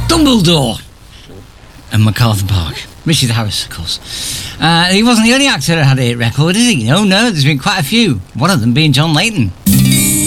Dumbledore and MacArthur Park. Richard Harris, of course. He wasn't the only actor that had a hit record, is he? No, there's been quite a few. One of them being John Layton.